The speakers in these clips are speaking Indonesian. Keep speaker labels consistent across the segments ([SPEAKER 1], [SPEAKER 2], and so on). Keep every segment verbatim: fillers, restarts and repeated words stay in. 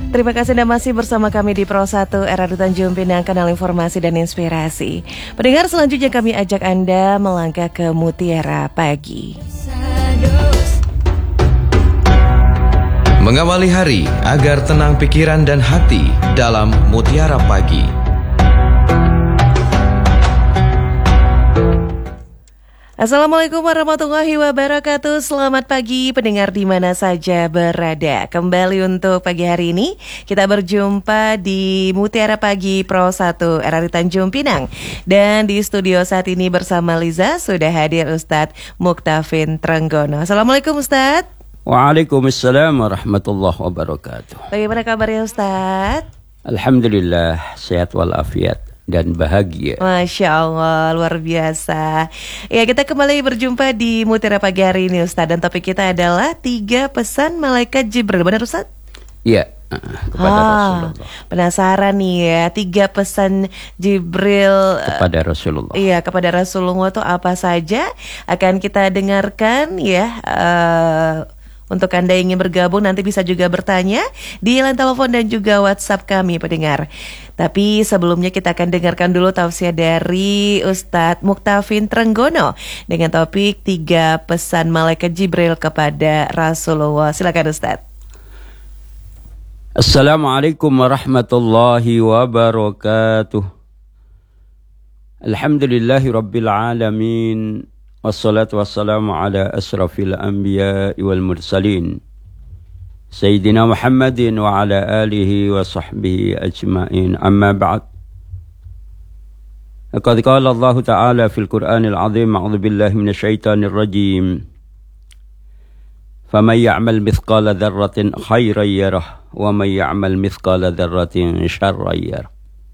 [SPEAKER 1] Terima kasih Anda masih bersama kami di Pro satu R R I Tanjung Pinang, kanal informasi dan inspirasi. Pendengar, selanjutnya kami ajak Anda melangkah ke Mutiara Pagi.
[SPEAKER 2] Mengawali hari agar tenang pikiran dan hati dalam Mutiara Pagi.
[SPEAKER 1] Assalamualaikum warahmatullahi wabarakatuh. Selamat pagi pendengar di mana saja berada. Kembali untuk pagi hari ini kita berjumpa di Mutiara Pagi Pro satu R R I Tanjung Pinang. Dan di studio saat ini bersama Liza sudah hadir Ustadz Muktafin Trenggono. Assalamualaikum Ustadz.
[SPEAKER 3] Waalaikumsalam warahmatullahi wabarakatuh.
[SPEAKER 1] Bagaimana kabarnya Ustadz?
[SPEAKER 3] Alhamdulillah, sehat walafiat dan bahagia.
[SPEAKER 1] Masya Allah, luar biasa. Ya, kita kembali berjumpa di Mutiara Pagi hari ini Ustadz. Dan topik kita adalah tiga pesan malaikat Jibril. Benar Ustadz?
[SPEAKER 3] Iya, kepada
[SPEAKER 1] ah,
[SPEAKER 3] Rasulullah.
[SPEAKER 1] Penasaran nih ya, tiga pesan Jibril
[SPEAKER 3] kepada Rasulullah.
[SPEAKER 1] Iya, kepada Rasulullah itu apa saja? Akan kita dengarkan ya. Uh, Untuk Anda yang ingin bergabung nanti bisa juga bertanya di line telepon dan juga WhatsApp kami pendengar. Tapi sebelumnya kita akan dengarkan dulu tausiah dari Ustadz Muktafin Trenggono dengan topik tiga pesan malaikat Jibril kepada Rasulullah. Silakan Ustadz.
[SPEAKER 3] Assalamualaikum warahmatullahi wabarakatuh. Alhamdulillahi rabbil alamin. Wassalatu wassalamu ala asrafil anbiya wal mursalin Sayyidina Muhammadin wa ala alihi wa sahbihi ajma'in. Amma ba'd. Laqad qala Allah Ta'ala fil Qur'anil azim, a'udzu billahi minasyaitonir rajim. Faman ya'mal mithqala dzarratin khairan yarah wa man ya'mal mithqala dzarratin syarran yarah.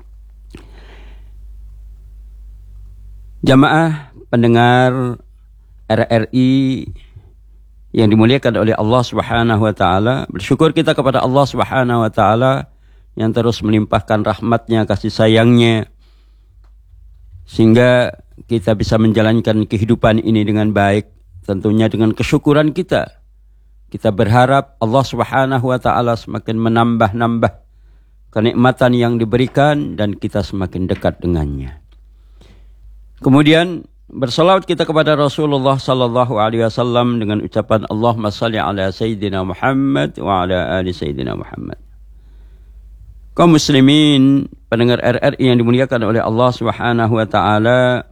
[SPEAKER 3] Jamaah pendengar R R I yang dimuliakan oleh Allah Subhanahu wa taala, bersyukur kita kepada Allah Subhanahu wa taala yang terus melimpahkan rahmatnya, kasih sayangnya, sehingga kita bisa menjalankan kehidupan ini dengan baik, tentunya dengan kesyukuran kita. Kita berharap Allah Subhanahu wa taala semakin menambah-nambah kenikmatan yang diberikan dan kita semakin dekat dengannya. Kemudian bersalawat kita kepada Rasulullah sallallahu alaihi wasallam dengan ucapan Allahumma shalli ala sayyidina Muhammad wa ala ali sayyidina Muhammad. Kaum muslimin, pendengar R R I yang dimuliakan oleh Allah Subhanahu wa taala,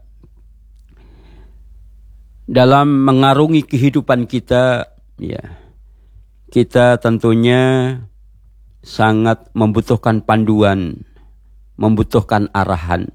[SPEAKER 3] dalam mengarungi kehidupan kita, ya, kita tentunya sangat membutuhkan panduan, membutuhkan arahan.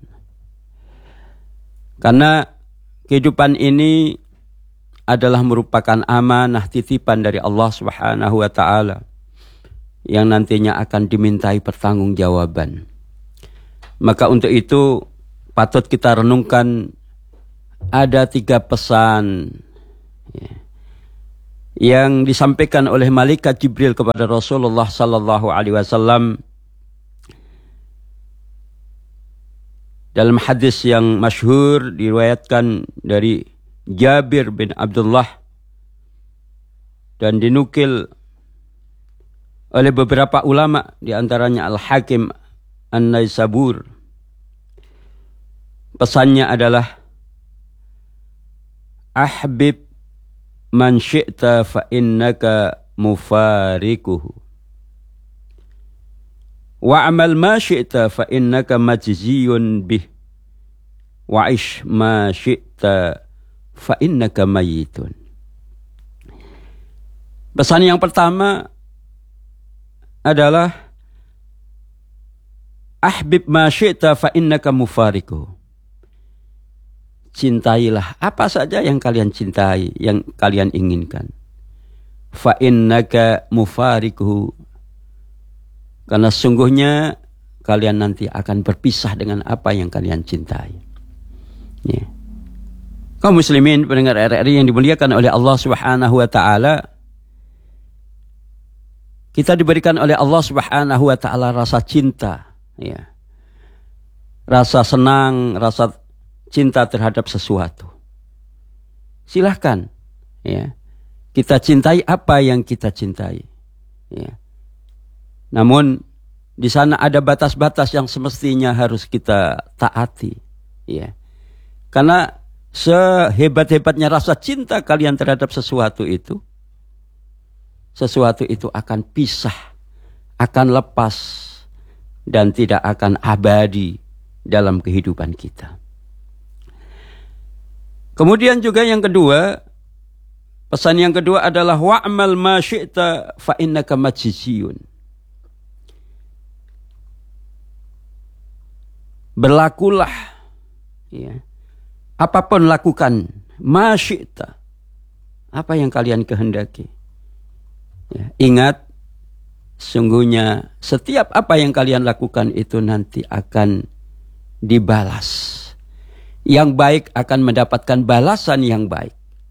[SPEAKER 3] Karena kehidupan ini adalah merupakan amanah titipan dari Allah Subhanahu wa taala yang nantinya akan dimintai pertanggungjawaban. Maka untuk itu patut kita renungkan ada tiga pesan ya, yang disampaikan oleh malaikat Jibril kepada Rasulullah sallallahu alaihi wasallam dalam hadis yang masyhur diriwayatkan dari Jabir bin Abdullah dan dinukil oleh beberapa ulama, di antaranya Al-Hakim An-Naisabur. Pesannya adalah ahbib man syi'ta fa innaka mufarikuhu wa'amal ma syi'ta fa innaka majziyun bih wa'ish ma syi'ta fa innaka mayitun. Pesan yang pertama adalah ahbib ma syi'ta fa innaka mufariku. Cintailah apa saja yang kalian cintai, yang kalian inginkan. Fa innaka mufariku. Karena sungguhnya kalian nanti akan berpisah dengan apa yang kalian cintai. Ya. Kaum muslimin pendengar R R I yang dimuliakan oleh Allah Subhanahu wa taala, kita diberikan oleh Allah Subhanahu wa taala rasa cinta, ya. Rasa senang, rasa cinta terhadap sesuatu. Silahkan, ya. Kita cintai apa yang kita cintai, ya. Namun di sana ada batas-batas yang semestinya harus kita taati, ya. Karena sehebat-hebatnya rasa cinta kalian terhadap sesuatu itu, sesuatu itu akan pisah, akan lepas, dan tidak akan abadi dalam kehidupan kita. Kemudian juga yang kedua, pesan yang kedua adalah wa'mal ma syi'ta fa innaka majziyun. Berlakulah, ya, apapun lakukan, ma syi'ta, apa yang kalian kehendaki. Ya, ingat, sungguhnya setiap apa yang kalian lakukan itu nanti akan dibalas. Yang baik akan mendapatkan balasan yang baik.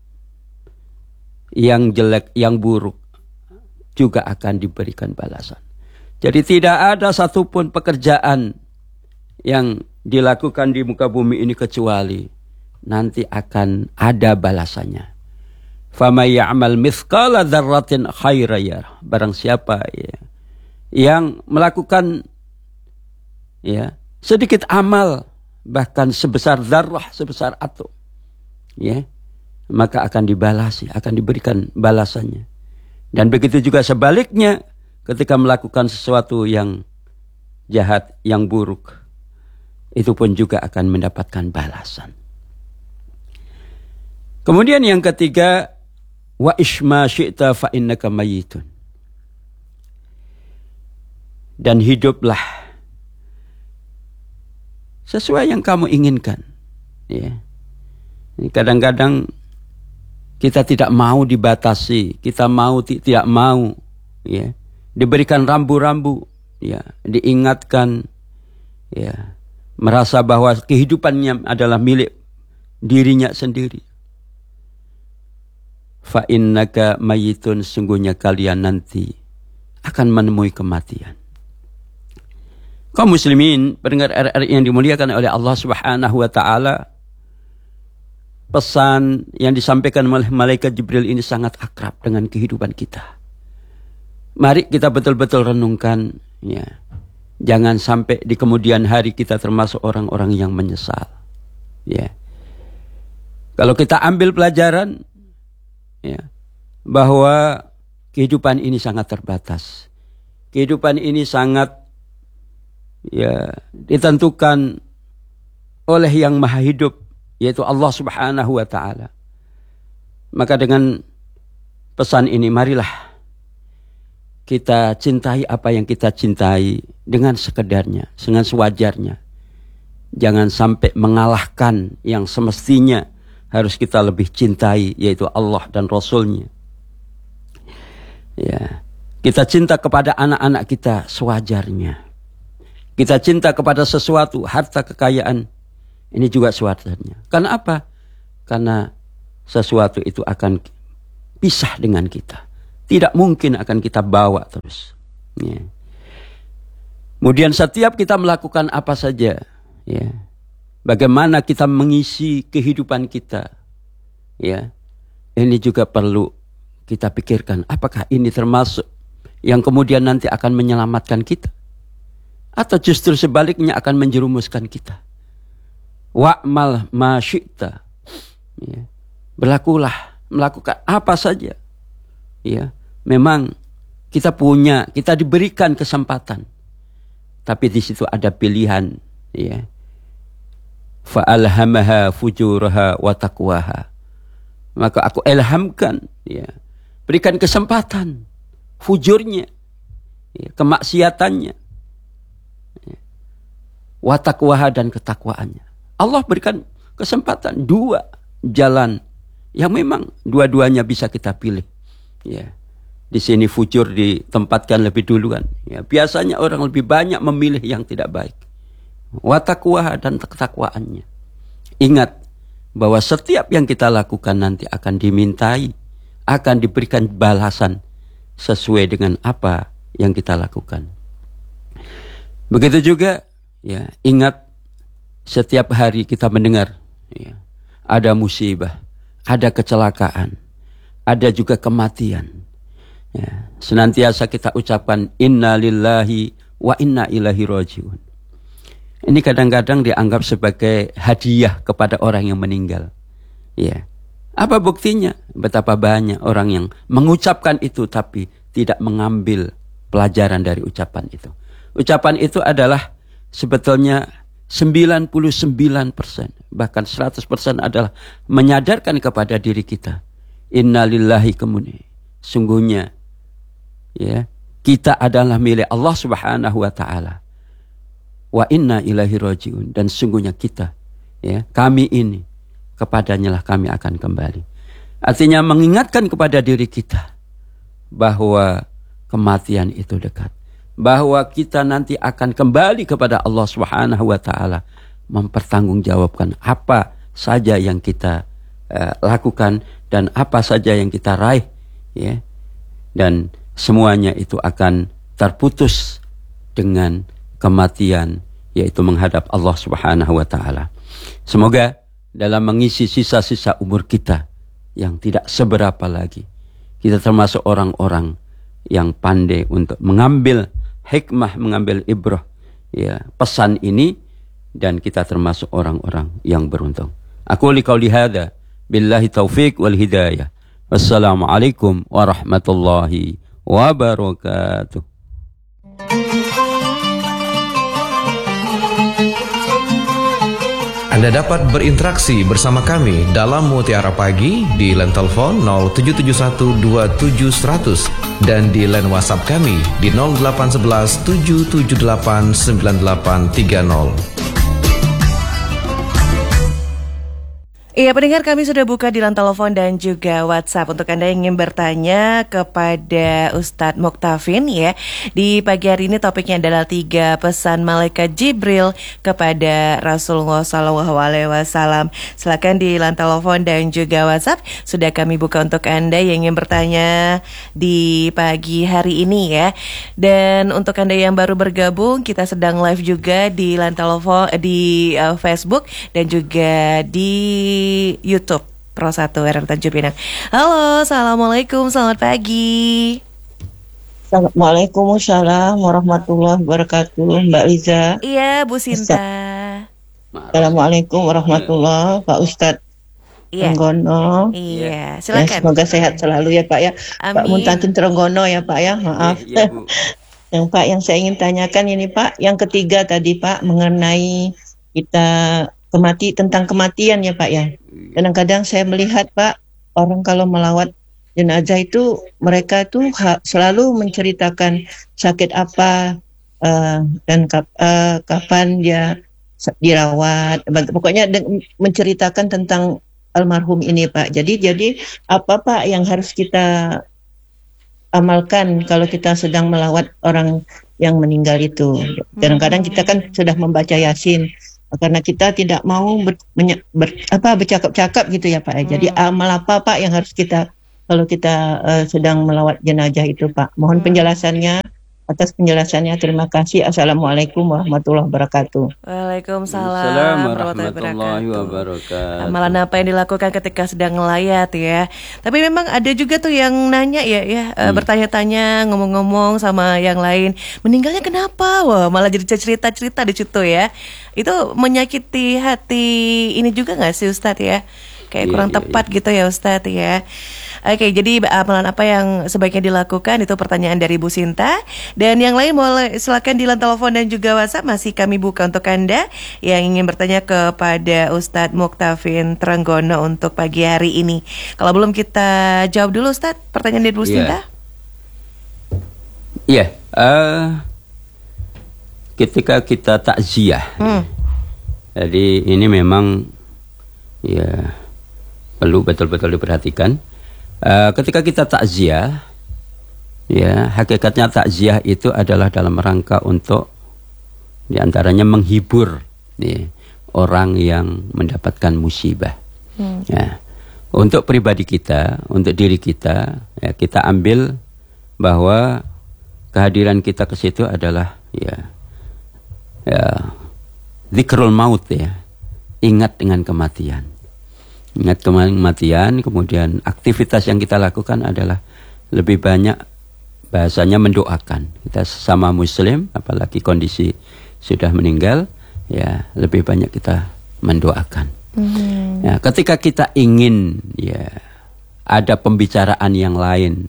[SPEAKER 3] Yang jelek, yang buruk juga akan diberikan balasan. Jadi tidak ada satupun pekerjaan yang dilakukan di muka bumi ini kecuali nanti akan ada balasannya. Faman ya'mal mithqala dzarratin khairan yarah. Barang siapa, ya, yang melakukan, ya, sedikit amal, bahkan sebesar zarrah, sebesar atom, ya, maka akan dibalasi, akan diberikan balasannya. Dan begitu juga sebaliknya, ketika melakukan sesuatu yang jahat, yang buruk, itu pun juga akan mendapatkan balasan. Kemudian yang ketiga, wa isma syi'ta fa innaka mayyitun. Dan hiduplah sesuai yang kamu inginkan, ya. Kadang-kadang kita tidak mau dibatasi, kita mau tidak mau, ya, diberikan rambu-rambu, ya, diingatkan, ya, merasa bahwa kehidupannya adalah milik dirinya sendiri. Fa innaka mayyitun, sungguhnya kalian nanti akan menemui kematian. Kaum muslimin, pendengar R R I yang dimuliakan oleh Allah Subhanahu wa taala, pesan yang disampaikan oleh malaikat Jibril ini sangat akrab dengan kehidupan kita. Mari kita betul-betul renungkan, ya. Jangan sampai di kemudian hari kita termasuk orang-orang yang menyesal, ya. Kalau kita ambil pelajaran, ya, bahwa kehidupan ini sangat terbatas. Kehidupan ini sangat, ya, ditentukan oleh yang maha hidup, yaitu Allah Subhanahu wa ta'ala. Maka dengan pesan ini, marilah kita cintai apa yang kita cintai dengan sekedarnya, dengan sewajarnya. Jangan sampai mengalahkan yang semestinya harus kita lebih cintai, yaitu Allah dan Rasulnya. Ya, kita cinta kepada anak-anak kita sewajarnya. Kita cinta kepada sesuatu, harta, kekayaan, ini juga sewajarnya. Karena apa? Karena sesuatu itu akan pisah dengan kita. Tidak mungkin akan kita bawa terus. Ya. Kemudian setiap kita melakukan apa saja, ya, bagaimana kita mengisi kehidupan kita, ya, ini juga perlu kita pikirkan. Apakah ini termasuk yang kemudian nanti akan menyelamatkan kita? Atau justru sebaliknya akan menjerumuskan kita. Wa'mal ma syi'ta. Ya. Berlakulah, melakukan apa saja. Ya. Memang kita punya, kita diberikan kesempatan. Tapi di situ ada pilihan. Ya. Fa'alhamaha fujuraha wa taqwaha. Maka aku ilhamkan, ya, berikan kesempatan fujurnya, ya, kemaksiatannya, wa taqwaha, dan ketakwaannya. Allah berikan kesempatan dua jalan yang memang dua-duanya bisa kita pilih. Ya. Di sini fujur ditempatkan lebih duluan. Ya. Biasanya orang lebih banyak memilih yang tidak baik. Wa taqwaha, dan ketakwaannya. Ingat bahwa setiap yang kita lakukan nanti akan dimintai, akan diberikan balasan sesuai dengan apa yang kita lakukan. Begitu juga, ya, ingat setiap hari kita mendengar, ya, ada musibah, ada kecelakaan, ada juga kematian. Ya, senantiasa kita ucapkan inna lillahi wa inna ilaihi rajiun. Ini kadang-kadang dianggap sebagai hadiah kepada orang yang meninggal. Ya. Apa buktinya? Betapa banyak orang yang mengucapkan itu tapi tidak mengambil pelajaran dari ucapan itu. Ucapan itu adalah sebetulnya sembilan puluh sembilan persen, bahkan seratus persen adalah menyadarkan kepada diri kita. Innalillahi kemudian. Sungguhnya ya, kita adalah milik Allah Subhanahu wa taala. Wa inna ilaihi rajiun, dan sungguhnya kita ya, kami ini kepadanya lah kami akan kembali. Artinya mengingatkan kepada diri kita bahwa kematian itu dekat, bahwa kita nanti akan kembali kepada Allah Subhanahu wa taala, mempertanggungjawabkan apa saja yang kita uh, lakukan dan apa saja yang kita raih ya. Dan semuanya itu akan terputus dengan kematian, yaitu menghadap Allah Subhanahu wa taala. Semoga dalam mengisi sisa-sisa umur kita yang tidak seberapa lagi, kita termasuk orang-orang yang pandai untuk mengambil hikmah, mengambil ibrah ya, pesan ini, dan kita termasuk orang-orang yang beruntung. Aku liqauli hadza billahi taufik wal hidayah. Wassalamualaikum warahmatullahi wabarakatuh.
[SPEAKER 2] Anda dapat berinteraksi bersama kami dalam Mutiara Pagi di line telepon nol tujuh tujuh satu dua tujuh seratus dan di line WhatsApp kami di nol delapan satu satu tujuh tujuh delapan sembilan delapan tiga nol.
[SPEAKER 1] Iya, pendengar, kami sudah buka di line telepon dan juga WhatsApp untuk Anda yang ingin bertanya kepada Ustadz Muktafin ya. Di pagi hari ini topiknya adalah tiga pesan malaikat Jibril kepada Rasulullah shallallahu alaihi wasallam. Silakan di line telepon dan juga WhatsApp sudah kami buka untuk Anda yang ingin bertanya di pagi hari ini ya. Dan untuk Anda yang baru bergabung, kita sedang live juga di line telepon, di uh, Facebook dan juga di YouTube Pro satu R R Tanjung Pinang. Halo, assalamualaikum, selamat pagi.
[SPEAKER 4] Waalaikumsalam warahmatullahi wabarakatuh, Mbak Liza.
[SPEAKER 1] Iya, Bu Sinta.
[SPEAKER 4] Assalamualaikum warahmatullahi, Pak Ustadz
[SPEAKER 1] Iya.
[SPEAKER 4] Trenggono.
[SPEAKER 1] Iya, silakan.
[SPEAKER 4] Ya, semoga sehat selalu ya Pak ya.
[SPEAKER 1] Amin.
[SPEAKER 4] Pak Muntatin Trenggono ya Pak ya, maaf.
[SPEAKER 3] Ya, ya, Bu.
[SPEAKER 4] Yang Pak, yang saya ingin tanyakan ini Pak, yang ketiga tadi Pak, mengenai kita kemati tentang kematian ya Pak ya. Kadang-kadang saya melihat Pak, orang kalau melawat jenazah itu mereka tuh ha- selalu menceritakan sakit apa uh, dan kap- uh, kapan dia dirawat. Bag- pokoknya de- menceritakan tentang almarhum ini Pak. Jadi jadi apa Pak yang harus kita amalkan kalau kita sedang melawat orang yang meninggal itu? Kadang-kadang kita kan sudah membaca Yasin, karena kita tidak mau ber, menye, ber, apa bercakap-cakap gitu ya Pak. Hmm. Jadi amal apa Pak yang harus kita kalau kita uh, sedang melawat jenazah itu Pak? Mohon hmm. penjelasannya. Atas penjelasannya terima kasih. Assalamualaikum warahmatullahi wabarakatuh.
[SPEAKER 1] Waalaikumsalam warahmatullahi wabarakatuh. Amalan apa yang dilakukan ketika sedang ngelayat ya? Tapi memang ada juga tuh yang nanya ya, ya hmm. bertanya-tanya, ngomong-ngomong sama yang lain, meninggalnya kenapa? Wah, malah jadi cerita-cerita di situ ya. Itu menyakiti hati ini juga nggak sih Ustadz ya? Kayak kurang yeah, tepat yeah. gitu ya Ustadz ya. Oke, jadi amalan apa yang sebaiknya dilakukan itu pertanyaan dari Bu Sinta. Dan yang lain boleh silakan di line telepon dan juga WhatsApp masih kami buka untuk Anda yang ingin bertanya kepada Ustadz Muktafin Trenggono untuk pagi hari ini. Kalau belum kita jawab dulu Ustadz pertanyaan dari Bu Sinta.
[SPEAKER 3] Iya, yeah. yeah. uh, ketika kita takziah, hmm. jadi ini memang ya perlu betul-betul diperhatikan. Uh, ketika kita takziah, ya hakikatnya takziah itu adalah dalam rangka untuk diantaranya menghibur ya, orang yang mendapatkan musibah. Hmm. Ya, untuk pribadi kita, untuk diri kita, ya, kita ambil bahwa kehadiran kita ke situ adalah ya, ya zikrul maut ya, ingat dengan kematian. Ingat kematian, kemudian aktivitas yang kita lakukan adalah lebih banyak bahasanya mendoakan. Kita sesama muslim, apalagi kondisi sudah meninggal, ya lebih banyak kita mendoakan. Mm-hmm. Ya, ketika kita ingin ya ada pembicaraan yang lain,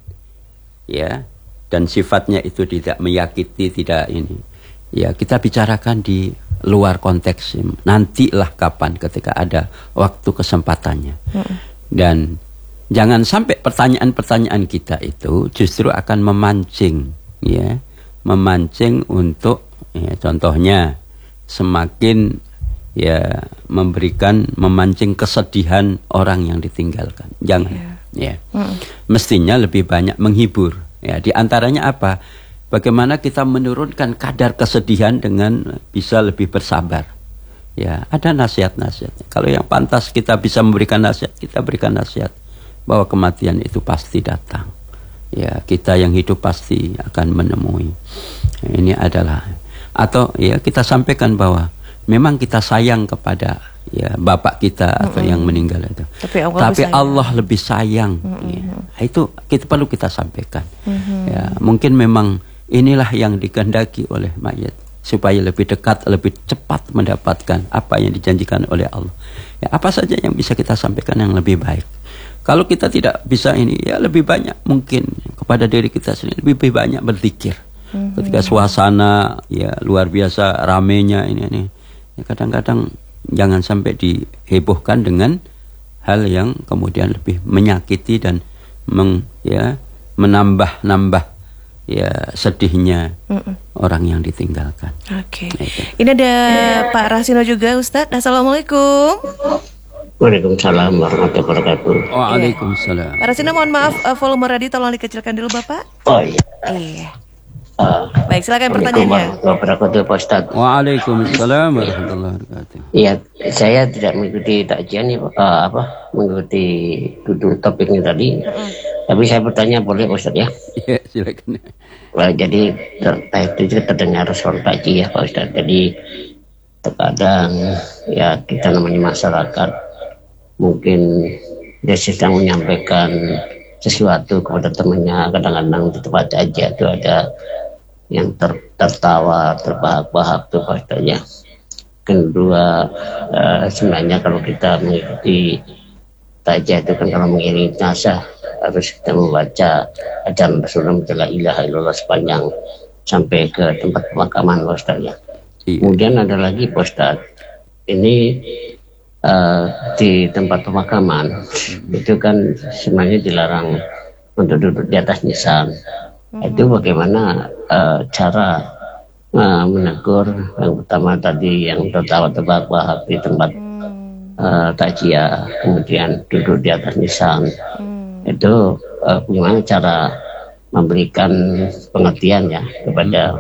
[SPEAKER 3] ya, dan sifatnya itu tidak menyakiti, tidak ini, ya kita bicarakan di luar konteks. Nantilah kapan ketika ada waktu kesempatannya. Mm-hmm. Dan jangan sampai pertanyaan-pertanyaan kita itu justru akan memancing, ya, memancing untuk, ya, contohnya semakin ya memberikan, memancing kesedihan orang yang ditinggalkan. Jangan, yeah. ya. Mm. Mestinya lebih banyak menghibur. Ya, di antaranya apa? Bagaimana kita menurunkan kadar kesedihan dengan bisa lebih bersabar. Ya, ada nasihat-nasihat. Kalau yang pantas kita bisa memberikan nasihat, kita berikan nasihat bahwa kematian itu pasti datang. Ya, kita yang hidup pasti akan menemui. Ini adalah, atau ya kita sampaikan bahwa memang kita sayang kepada ya bapak kita atau mm-hmm. yang meninggal itu. Tapi Allah, Tapi lebih, Allah sayang. lebih sayang. Mm-hmm. Ya, itu kita perlu kita sampaikan. Mm-hmm. Ya, mungkin memang inilah yang dikehendaki oleh mayat supaya lebih dekat, lebih cepat mendapatkan apa yang dijanjikan oleh Allah. Ya, apa saja yang bisa kita sampaikan yang lebih baik. Kalau kita tidak bisa ini, ya lebih banyak mungkin kepada diri kita sendiri, lebih banyak berzikir. Mm-hmm. Ketika suasana ya luar biasa ramenya ini ini, ya, kadang-kadang jangan sampai dihebohkan dengan hal yang kemudian lebih menyakiti dan meng, ya, menambah-nambah ya sedihnya Mm-mm. orang yang ditinggalkan.
[SPEAKER 1] Oke. Okay. Ini ada Pak Rasino juga, Ustadz. Assalamualaikum.
[SPEAKER 5] Waalaikumsalam warahmatullahi wabarakatuh.
[SPEAKER 3] Waalaikumsalam.
[SPEAKER 1] Pak Rasino, mohon maaf, volume radio tolong dikecilkan dulu, Bapak.
[SPEAKER 5] Oh iya.
[SPEAKER 1] Iya. Uh, Baik, silakan pertanyaannya.
[SPEAKER 5] Wabarakatuh, Pak Ustadz.
[SPEAKER 3] Waalaikumsalam warahmatullahi wabarakatuh.
[SPEAKER 5] Iya, saya tidak mengikuti takjian ya, uh, apa mengikuti duduk topiknya tadi. Mm. Tapi saya bertanya boleh, Pak Ustadz ya?
[SPEAKER 3] Iya, silakan.
[SPEAKER 5] Well, jadi ter- itu terdengar suara takji ya, Pak Ustadz. Jadi terkadang ya kita namanya masyarakat mungkin dia sedang menyampaikan sesuatu kepada temannya, kadang-kadang di tempat aja itu ada yang ter, tertawa, terbahak-bahak tuh pastinya. Kedua, uh, sebenarnya kalau kita mengikuti tajah itu kan kalau mengiringi jenazah harus kita membaca ajaran Rasulullah la ilaha illallah sepanjang sampai ke tempat pemakaman, Pak Ustaz ya. Iya. Kemudian ada lagi, Pak Ustaz, ini uh, di tempat pemakaman hmm. itu kan sebenarnya dilarang untuk duduk di atas nisan. Hmm. Itu bagaimana uh, cara uh, menegur yang pertama tadi yang tertawa terbahak-bahak di tempat hmm. uh, takjiah, kemudian duduk di atas nisan. Hmm. Itu uh, bagaimana cara memberikan pengertian ya kepada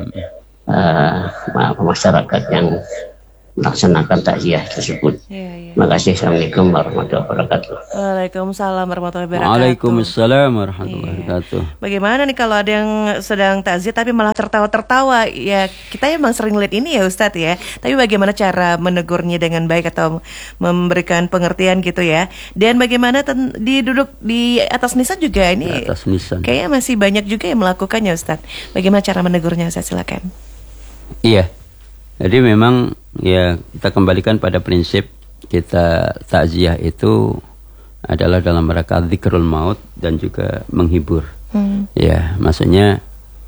[SPEAKER 5] uh, masyarakat yang melaksanakan takziah tersebut. Ya, ya. Terima kasih. Assalamualaikum warahmatullahi wabarakatuh.
[SPEAKER 1] Waalaikumsalam warahmatullahi wabarakatuh.
[SPEAKER 3] Waalaikumsalam warahmatullahi wabarakatuh.
[SPEAKER 1] Ya. Bagaimana nih kalau ada yang sedang takziah tapi malah tertawa-tertawa? Ya kita emang sering lihat ini ya Ustadz ya. Tapi bagaimana cara menegurnya dengan baik atau memberikan pengertian gitu ya? Dan bagaimana ten- di duduk di atas nisan juga ini? Di atas nisan. Kayaknya masih banyak juga yang melakukannya Ustadz. Bagaimana cara menegurnya? Saya silakan.
[SPEAKER 3] Iya. Jadi memang ya kita kembalikan pada prinsip kita takziah itu adalah dalam rangka zikrul maut dan juga menghibur. Hmm. Ya, maksudnya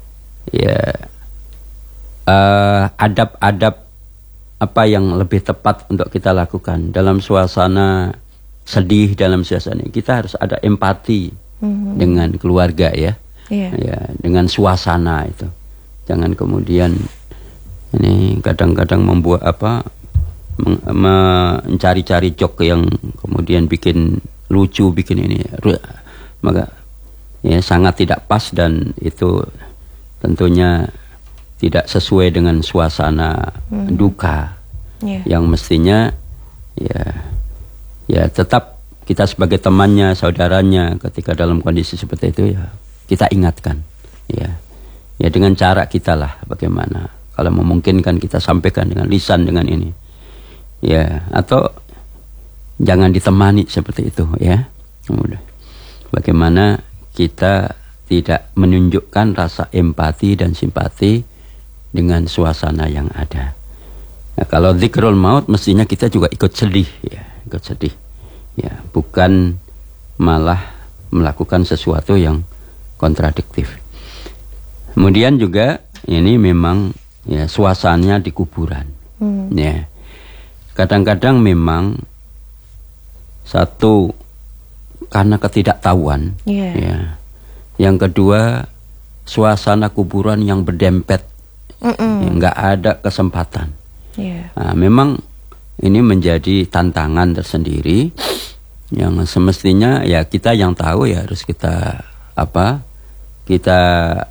[SPEAKER 3] ya uh, adab-adab apa yang lebih tepat untuk kita lakukan dalam suasana sedih, dalam suasana kita harus ada empati hmm. dengan keluarga ya. Yeah. Ya, dengan suasana itu. Jangan kemudian ini kadang-kadang membuat apa men- mencari-cari jok yang kemudian bikin lucu, bikin ini, maka ya sangat tidak pas dan itu tentunya tidak sesuai dengan suasana hmm. duka yeah. yang mestinya ya ya tetap kita sebagai temannya, saudaranya ketika dalam kondisi seperti itu ya kita ingatkan ya ya dengan cara kita lah bagaimana. Kalau memungkinkan kita sampaikan dengan lisan dengan ini, ya atau jangan ditemani seperti itu, ya. Kemudian, bagaimana kita tidak menunjukkan rasa empati dan simpati dengan suasana yang ada. Nah, kalau dzikrul maut mestinya kita juga ikut sedih, ya, ikut sedih, ya, bukan malah melakukan sesuatu yang kontradiktif. Kemudian juga ini memang ya suasananya di kuburan, hmm. ya. Kadang-kadang memang satu karena ketidaktahuan, yeah. ya. Yang kedua suasana kuburan yang berdempet, yang nggak ada kesempatan. Yeah. Nah, memang ini menjadi tantangan tersendiri yang semestinya ya kita yang tahu ya harus kita apa kita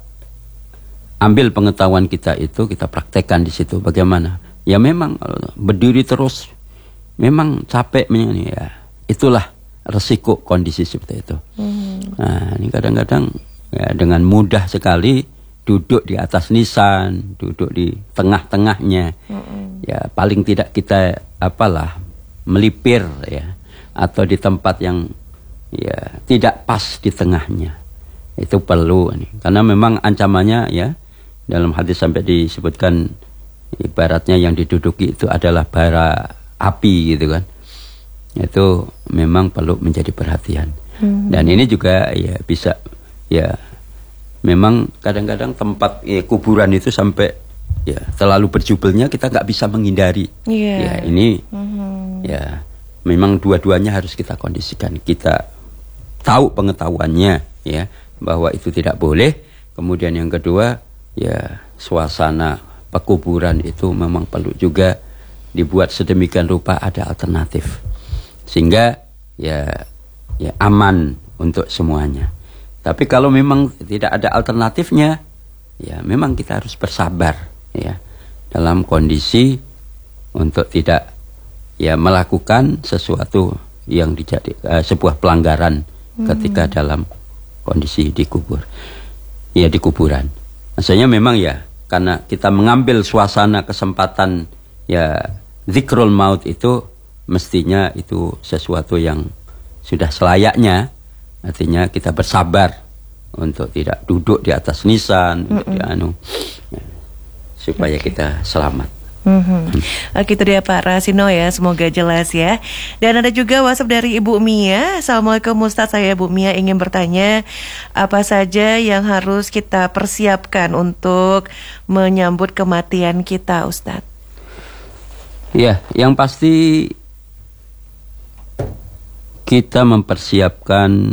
[SPEAKER 3] ambil pengetahuan kita itu kita praktekkan di situ. Bagaimana? Ya memang berdiri terus memang capek ya. Itulah resiko kondisi seperti itu. Hmm. Nah, ini kadang-kadang ya dengan mudah sekali duduk di atas nisan, duduk di tengah-tengahnya. Hmm. Ya paling tidak kita apalah melipir ya atau di tempat yang ya tidak pas di tengahnya. Itu perlu nih. Karena memang ancamannya ya dalam hadis sampai disebutkan ibaratnya yang diduduki itu adalah bara api gitu kan. Itu memang perlu menjadi perhatian. Hmm. Dan ini juga ya bisa ya memang kadang-kadang tempat ya, kuburan itu sampai ya terlalu berjubelnya kita nggak bisa menghindari. Yeah. Ya ini hmm. ya memang dua-duanya harus kita kondisikan. Kita tahu pengetahuannya ya bahwa itu tidak boleh. Kemudian yang kedua ya suasana pekuburan itu memang perlu juga dibuat sedemikian rupa ada alternatif sehingga ya ya aman untuk semuanya. Tapi kalau memang tidak ada alternatifnya ya memang kita harus bersabar ya dalam kondisi untuk tidak ya melakukan sesuatu yang dijadi uh, sebuah pelanggaran hmm. ketika dalam kondisi dikubur ya di kuburan. Maksudnya memang ya karena kita mengambil suasana kesempatan ya dzikrul maut itu mestinya itu sesuatu yang sudah selayaknya, artinya kita bersabar untuk tidak duduk di atas nisan, mm-hmm. untuk di anu, ya, supaya okay. kita selamat.
[SPEAKER 1] Mm-hmm. Oke, itu dia Pak Rasino ya, semoga jelas ya. Dan ada juga WhatsApp dari Ibu Mia. Assalamualaikum Ustaz, saya Ibu Mia ingin bertanya apa saja yang harus kita persiapkan untuk menyambut kematian kita, Ustaz?
[SPEAKER 3] Ya, yang pasti kita mempersiapkan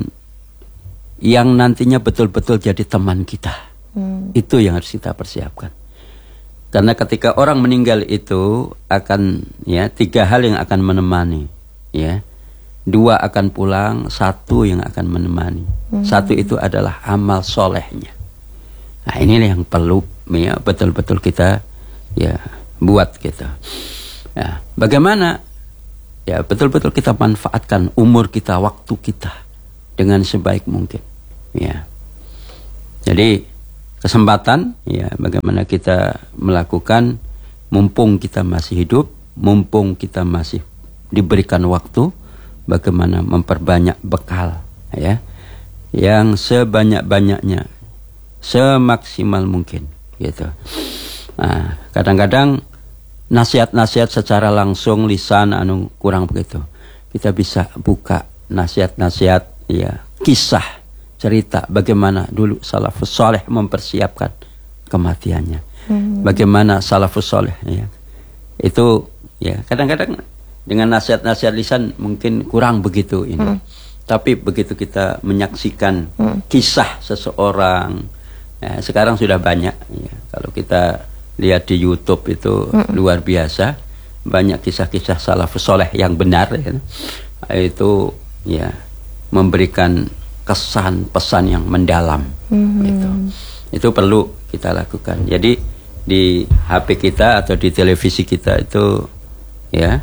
[SPEAKER 3] yang nantinya betul-betul jadi teman kita. Hmm. Itu yang harus kita persiapkan. Karena ketika orang meninggal itu akan ya tiga hal yang akan menemani, ya. Dua akan pulang, satu yang akan menemani. Hmm. Satu itu adalah amal solehnya. Nah, inilah yang perlu ya betul-betul kita ya buat gitu. Ya, bagaimana ya betul-betul kita manfaatkan umur kita, waktu kita dengan sebaik mungkin. Ya. Jadi kesempatan ya bagaimana kita melakukan mumpung kita masih hidup, mumpung kita masih diberikan waktu, bagaimana memperbanyak bekal ya yang sebanyak-banyaknya, semaksimal mungkin gitu. Nah, kadang-kadang nasihat-nasihat secara langsung lisan anu kurang begitu. Kita bisa buka nasihat-nasihat ya, kisah, cerita bagaimana dulu salafus saleh mempersiapkan kematiannya. Hmm. Bagaimana salafus saleh ya. Itu ya kadang-kadang dengan nasihat-nasihat lisan mungkin kurang begitu ini. Hmm. Tapi begitu kita menyaksikan hmm. kisah seseorang ya, sekarang sudah banyak ya. Kalau kita lihat di YouTube itu mm. luar biasa banyak kisah-kisah salafus saleh yang benar ya. Itu ya memberikan kesan pesan yang mendalam mm. gitu. Itu perlu kita lakukan. Jadi di H P kita atau di televisi kita itu ya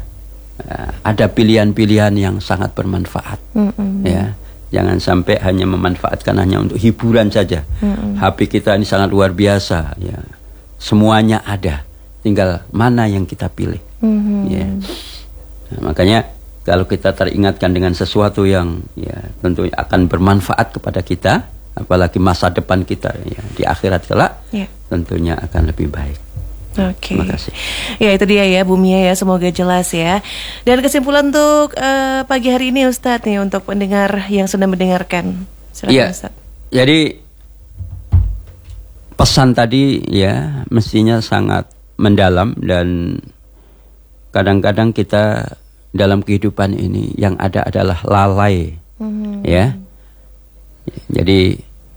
[SPEAKER 3] ada pilihan-pilihan yang sangat bermanfaat mm-hmm. ya. Jangan sampai hanya memanfaatkan hanya untuk hiburan saja. Mm-hmm. H P kita ini sangat luar biasa ya. Semuanya ada, tinggal mana yang kita pilih. Mm-hmm. Ya. Nah, makanya kalau kita teringatkan dengan sesuatu yang ya tentu akan bermanfaat kepada kita, apalagi masa depan kita ya di akhirat kelak
[SPEAKER 1] Ya.
[SPEAKER 3] tentunya akan lebih baik.
[SPEAKER 1] Oke.
[SPEAKER 3] Terima kasih.
[SPEAKER 1] Ya itu dia ya Bu Mia ya, semoga jelas ya. Dan kesimpulan untuk eh, pagi hari ini Ustadz nih untuk pendengar yang sedang mendengarkan. Silakan
[SPEAKER 3] Iya.
[SPEAKER 1] Ustadz.
[SPEAKER 3] Jadi pesan tadi ya mestinya sangat mendalam, dan kadang-kadang kita dalam kehidupan ini yang ada adalah lalai.
[SPEAKER 1] Mhm.
[SPEAKER 3] Ya. Jadi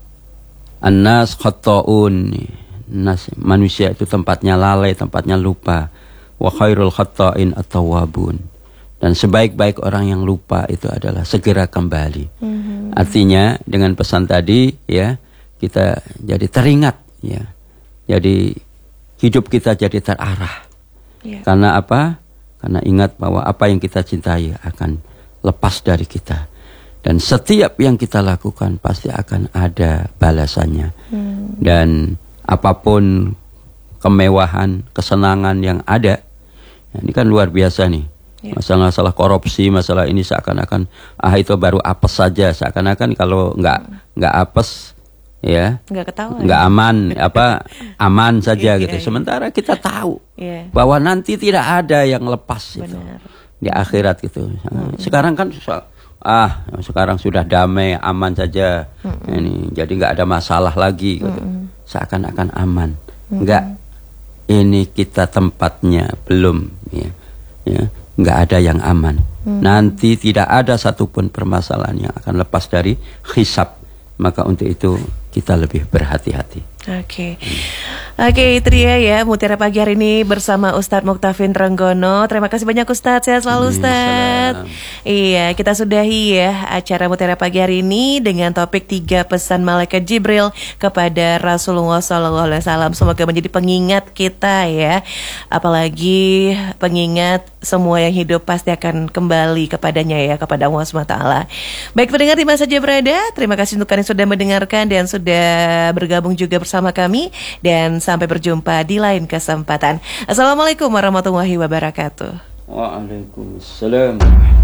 [SPEAKER 3] annas khata'un, nas manusia itu tempatnya lalai, tempatnya lupa. Wa khairul khata'in at-tawwabun. Dan sebaik-baik orang yang lupa itu adalah segera kembali.
[SPEAKER 1] Mhm.
[SPEAKER 3] Artinya dengan pesan tadi ya, kita jadi teringat ya. Jadi hidup kita jadi terarah.
[SPEAKER 1] Ya.
[SPEAKER 3] Karena apa? Karena ingat bahwa apa yang kita cintai akan lepas dari kita. Dan setiap yang kita lakukan pasti akan ada balasannya.
[SPEAKER 1] Hmm.
[SPEAKER 3] Dan apapun kemewahan, kesenangan yang ada, ya ini kan luar biasa nih.
[SPEAKER 1] Ya.
[SPEAKER 3] Masalah-masalah korupsi, masalah ini seakan-akan ah itu baru apes saja. Seakan-akan kalau nggak nggak apes, ya
[SPEAKER 1] Nggak ketahuan.
[SPEAKER 3] nggak aman, apa aman saja
[SPEAKER 1] Iya,
[SPEAKER 3] gitu.
[SPEAKER 1] iya.
[SPEAKER 3] Sementara kita tahu
[SPEAKER 1] Iya.
[SPEAKER 3] bahwa nanti tidak ada yang lepas itu
[SPEAKER 1] Benar.
[SPEAKER 3] di akhirat gitu. Sekarang kan so- ah sekarang sudah damai, aman saja. Ini jadi nggak ada masalah lagi gitu. Seakan-akan aman. Enggak. Ini kita tempatnya belum ya. Ya, nggak ada yang aman. Nanti tidak ada satupun permasalahan yang akan lepas dari hisab. Maka untuk itu kita lebih berhati-hati.
[SPEAKER 1] Oke, oke itu dia ya Mutiara Pagi hari ini bersama Ustadz Muktafin Trenggono. Terima kasih banyak Ustadz, sehat selalu Ustadz. Iya, kita sudahi ya acara Mutiara Pagi hari ini dengan topik tiga pesan malaikat Jibril kepada Rasulullah shallallahu alaihi wasallam. Semoga menjadi pengingat kita ya, apalagi pengingat semua yang hidup pasti akan kembali kepadanya ya, kepada Allah subhanahu wa taala. Baik pendengar di mana saja berada, terima kasih untuk kalian yang sudah mendengarkan dan sudah bergabung juga bersama sama kami, dan sampai berjumpa di lain kesempatan. Assalamualaikum warahmatullahi wabarakatuh.
[SPEAKER 3] Waalaikumsalam.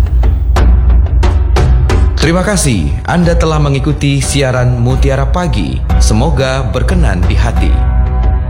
[SPEAKER 2] Terima kasih Anda telah mengikuti siaran Mutiara Pagi. Semoga berkenan di hati.